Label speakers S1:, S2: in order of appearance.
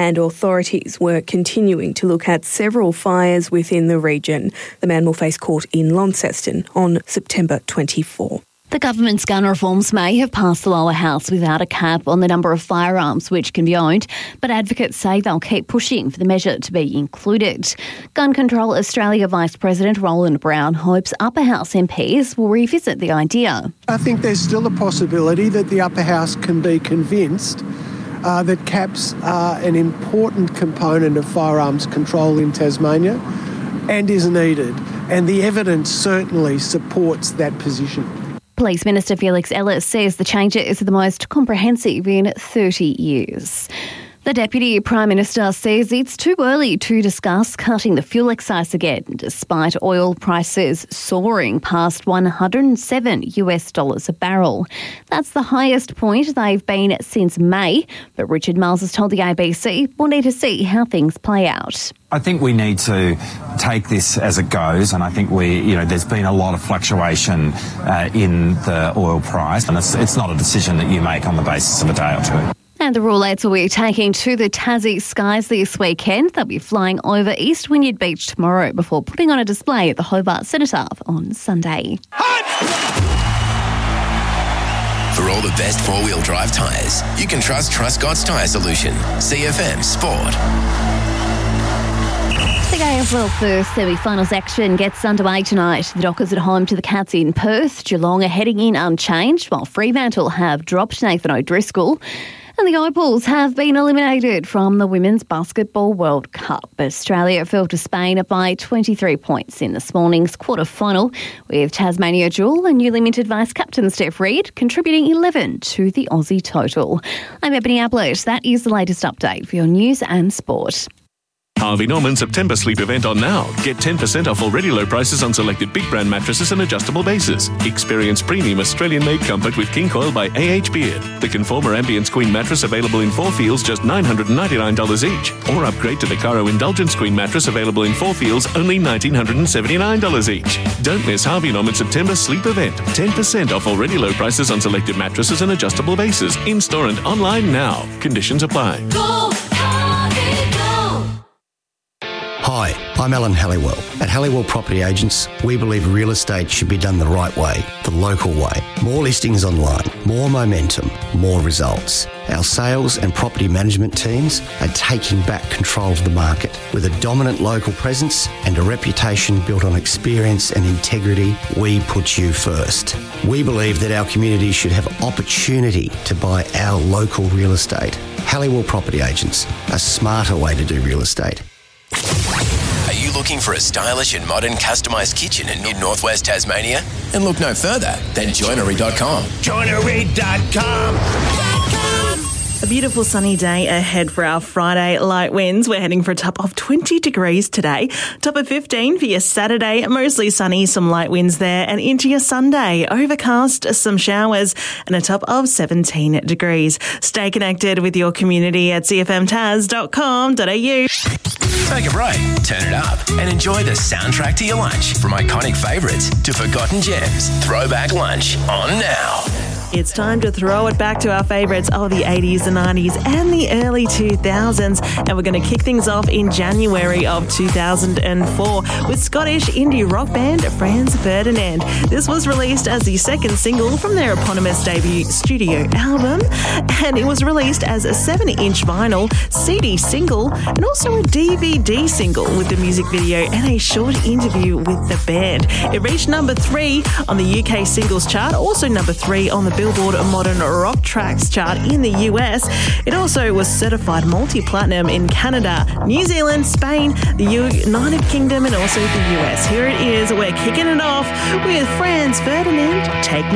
S1: and authorities were continuing to look at several fires within the region. The man will face court in Launceston on September 24.
S2: The government's gun reforms may have passed the lower house without a cap on the number of firearms which can be owned, but advocates say they'll keep pushing for the measure to be included. Gun Control Australia Vice President Roland Brown hopes upper house MPs will revisit the idea.
S3: I think there's still a possibility that the upper house can be convinced that caps are an important component of firearms control in Tasmania and is needed, and the evidence certainly supports that position.
S2: Police Minister Felix Ellis says the changes are the most comprehensive in 30 years. The Deputy Prime Minister says it's too early to discuss cutting the fuel excise again, despite oil prices soaring past $107 a barrel. That's the highest point they've been since May, but Richard Miles has told the ABC we'll need to see how things play out.
S4: I think we need to take this as it goes, and I think there's been a lot of fluctuation in the oil price, and it's not a decision that you make on the basis of a day or two.
S2: And the Rawlettes will be taking to the Tassie skies this weekend. They'll be flying over East Wynyard Beach tomorrow before putting on a display at the Hobart Cenotaph on Sunday.
S5: For all the best four-wheel drive tyres, you can trust Truscott's Tyre Solution. CFM Sport.
S2: The AFL first semi-finals action gets underway tonight. The Dockers at home to the Cats in Perth. Geelong are heading in unchanged, while Fremantle have dropped Nathan O'Driscoll. And the Opals have been eliminated from the Women's Basketball World Cup. Australia fell to Spain by 23 points in this morning's quarter-final, with Tasmania Jewel and newly minted Vice-Captain Steph Reid contributing 11 to the Aussie total. I'm Ebony Ablett. That is the latest update for your news and sport.
S6: Harvey Norman September sleep event on now. Get 10% off already low prices on selected big brand mattresses and adjustable bases. Experience premium Australian-made comfort with King Coil by A.H. Beard. The Conformer Ambience Queen mattress available in 4 feels, just $999 each. Or upgrade to the Caro Indulgence Queen mattress available in 4 feels, only $1,979 each. Don't miss Harvey Norman September sleep event. 10% off already low prices on selected mattresses and adjustable bases. In-store and online now. Conditions apply.
S7: Go, Harvey, go!
S8: Hi, I'm Alan Halliwell. At Halliwell Property Agents, we believe real estate should be done the right way, the local way. More listings online, more momentum, more results. Our sales and property management teams are taking back control of the market. With a dominant local presence and a reputation built on experience and integrity, we put you first. We believe that our community should have opportunity to buy our local real estate. Halliwell Property Agents, a smarter way to do real estate.
S5: Are you looking for a stylish and modern customised kitchen in mid-northwest Tasmania? And look no further than joinery.com.
S9: Joinery.com. A beautiful sunny day ahead for our Friday light winds. We're heading for a top of 20 degrees today. Top of 15 for your Saturday. Mostly sunny, some light winds there. And into your Sunday, overcast, some showers, and a top of 17 degrees. Stay connected with your community at cfmtaz.com.au.
S5: Take a break, turn it up, and enjoy the soundtrack to your lunch. From iconic favourites to forgotten gems. Throwback Lunch on now.
S9: It's time to throw it back to our favourites of the 80s, the 90s and the early 2000s. And we're going to kick things off in January of 2004 with Scottish indie rock band Franz Ferdinand. This was released as the second single from their eponymous debut studio album. And it was released as a 7-inch vinyl, CD single and also a DVD single with the music video and a short interview with the band. It reached number 3 on the UK singles chart, also number 3 on the Billboard Modern Rock Tracks chart in the US. It also was certified multi-platinum in Canada, New Zealand, Spain, the United Kingdom and also the US. Here it is. We're kicking it off with Franz Ferdinand, Take Me